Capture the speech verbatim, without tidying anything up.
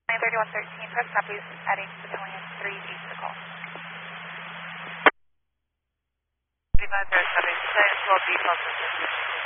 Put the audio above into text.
nine thirty-one thirteen, press copies, adding battalion three eight to call. thirty-five, press copies, battalion twelve B, call system.